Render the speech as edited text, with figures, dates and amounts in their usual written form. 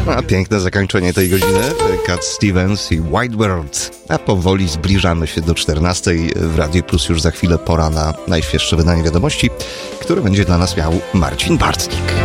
A piękne zakończenie tej godziny. Cat Stevens i Wide World. A powoli zbliżamy się do 14. W Radiu Plus już za chwilę pora na najświeższe wydanie wiadomości, które będzie dla nas miał Marcin Bartnik.